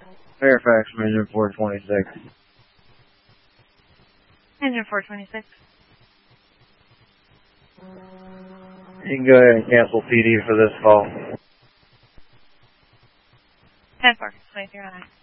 Fairfax from engine 426. Engine 426. You can go ahead and cancel PD for this call. 10-4, 23 on it.